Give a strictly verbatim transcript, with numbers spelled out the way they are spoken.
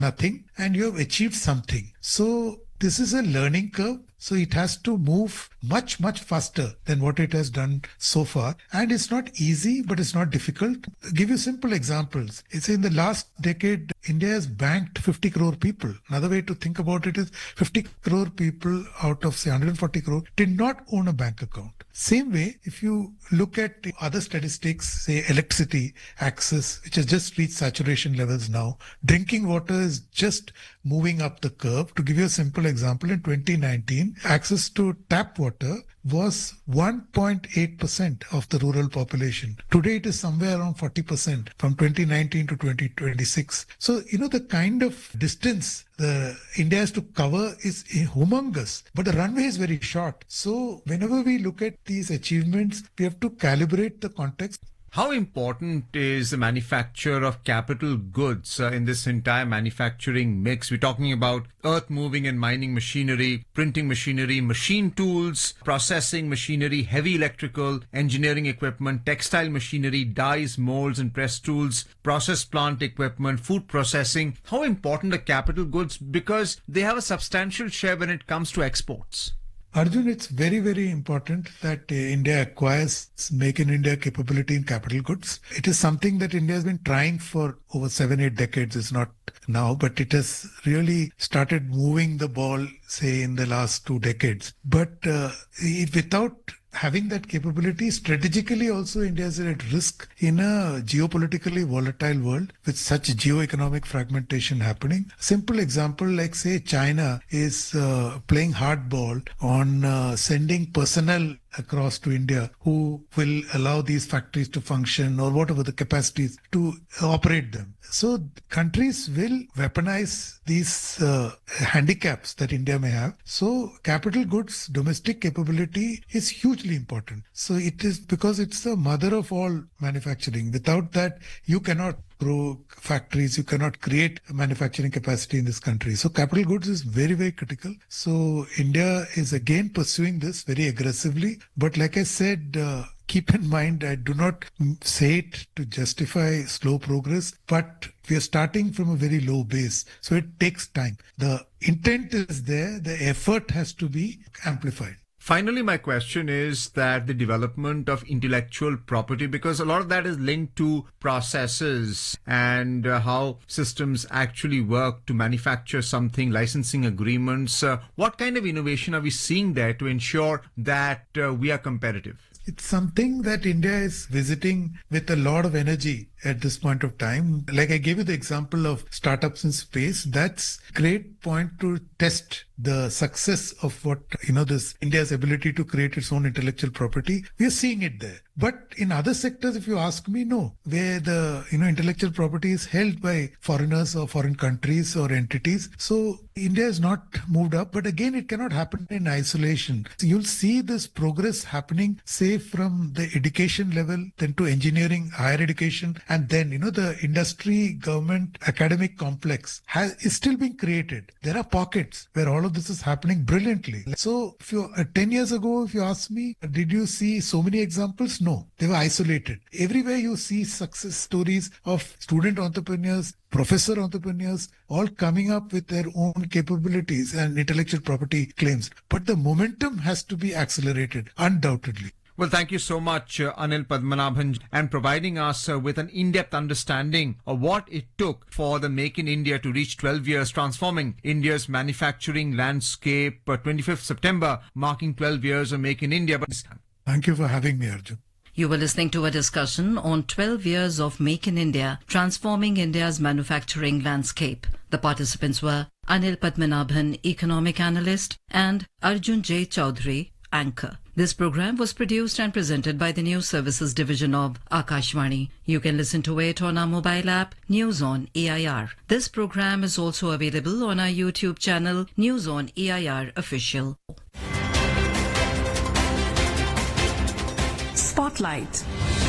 nothing and you have achieved something. So this is a learning curve. So it has to move much, much faster than what it has done so far. And it's not easy, but it's not difficult. I'll give you simple examples. It's in the last decade, India has banked fifty crore people. Another way to think about it is fifty crore people out of say one hundred forty crore did not own a bank account. Same way, if you look at other statistics, say electricity access, which has just reached saturation levels now, drinking water is just moving up the curve. To give you a simple example, in twenty nineteen, access to tap water was one point eight percent of the rural population. Today it is somewhere around forty percent from twenty nineteen to twenty twenty-six. So, you know, the kind of distance the India has to cover is humongous, but the runway is very short. So whenever we look at these achievements, we have to calibrate the context. How important is the manufacture of capital goods uh, in this entire manufacturing mix? We're talking about earth moving and mining machinery, printing machinery, machine tools, processing machinery, heavy electrical, engineering equipment, textile machinery, dyes, molds and press tools, process plant equipment, food processing. How important are capital goods? Because they have a substantial share when it comes to exports. Arjun, it's very, very important that uh, India acquires Make in India capability in capital goods. It is something that India has been trying for over seven, eight decades. It's not now, but it has really started moving the ball, say, in the last two decades. But uh, it, without having that capability, strategically also India is at risk in a geopolitically volatile world with such geo-economic fragmentation happening. Simple example, like say China is uh, playing hardball on uh, sending personnel across to India who will allow these factories to function or whatever the capacities to operate them. So countries will weaponize these uh, handicaps that India may have. So capital goods, domestic capability is hugely important. So it is because it's the mother of all manufacturing. Without that, you cannot grow factories, you cannot create manufacturing capacity in this country. So capital goods is very, very critical. So India is again pursuing this very aggressively. But like I said, uh, keep in mind, I do not say it to justify slow progress, but we are starting from a very low base. So it takes time. The intent is there. The effort has to be amplified. Finally, my question is that the development of intellectual property, because a lot of that is linked to processes and uh, how systems actually work to manufacture something, licensing agreements. Uh, what kind of innovation are we seeing there to ensure that uh, we are competitive? It's something that India is visiting with a lot of energy at this point of time. Like I gave you the example of startups in space, that's great point to test the success of what, you know, this India's ability to create its own intellectual property. We are seeing it there. But in other sectors, if you ask me, no, where the, you know, intellectual property is held by foreigners or foreign countries or entities. So India has not moved up, but again, it cannot happen in isolation. So you'll see this progress happening, say, from the education level, then to engineering, higher education, and then, you know, the industry, government, academic complex has is still being created. There are pockets where all of this is happening brilliantly. So if you uh, ten years ago, if you ask me, did you see so many examples? No, they were isolated. Everywhere you see success stories of student entrepreneurs, professor entrepreneurs, all coming up with their own capabilities and intellectual property claims. But the momentum has to be accelerated, undoubtedly. Well, thank you so much, uh, Anil Padmanabhan, and providing us uh, with an in-depth understanding of what it took for the Make in India to reach twelve years, transforming India's manufacturing landscape. Uh, twenty-fifth September, marking twelve years of Make in India. But thank you for having me, Arjun. You were listening to a discussion on twelve years of Make in India, transforming India's manufacturing landscape. The participants were Anil Padmanabhan, economic analyst, and Arjun J. Chaudhary, anchor. This program was produced and presented by the News Services Division of Akashvani. You can listen to it on our mobile app, News on A I R. This program is also available on our YouTube channel, News on A I R Official. Spotlight.